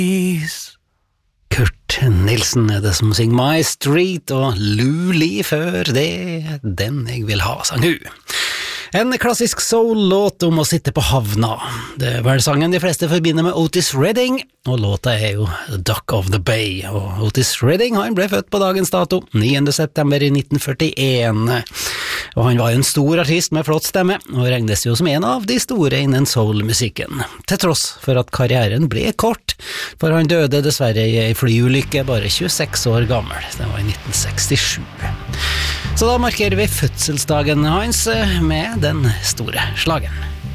Kurt Nilsen er det som synger My Street, og Luli før det, den jeg vil ha, sang hun. En klassisk soul-låt om å sitte på havna. Det er vel sangen de fleste forbinder med Otis Redding, og låta er jo Dock of the Bay. Og Otis Redding, han ble født på dagens dato, 9. september i 1941. Og han var jo en stor artist med flott stemme, og regnes jo som en av de store innen soul-musikken. Til tross for at karrieren ble kort, for han døde dessverre i en flyulykke bare 26 år gammel. Det var i 1967. Så da markerer vi fødselsdagen hans med den store slagen.